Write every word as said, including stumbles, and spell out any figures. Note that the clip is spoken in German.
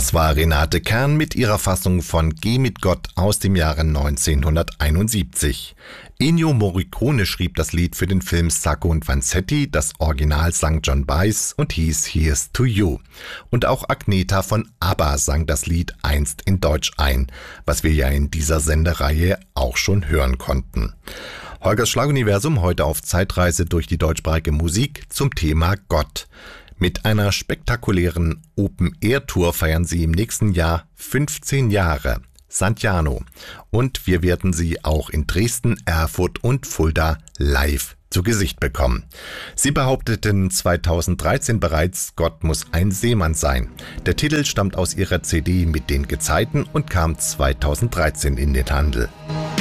Das war Renate Kern mit ihrer Fassung von Geh mit Gott aus dem Jahre neunzehnhunderteinundsiebzig. Ennio Morricone schrieb das Lied für den Film Sacco und Vanzetti, das Original sang John Baez und hieß Here's to You. Und auch Agnetha von ABBA sang das Lied einst in Deutsch ein, was wir ja in dieser Sendereihe auch schon hören konnten. Holgers Schlaguniversum heute auf Zeitreise durch die deutschsprachige Musik zum Thema Gott. Mit einer spektakulären Open-Air-Tour feiern sie im nächsten Jahr fünfzehn Jahre. Santiano. Und wir werden sie auch in Dresden, Erfurt und Fulda live zu Gesicht bekommen. Sie behaupteten zweitausenddreizehn bereits, Gott muss ein Seemann sein. Der Titel stammt aus ihrer C D mit den Gezeiten und kam zweitausenddreizehn in den Handel.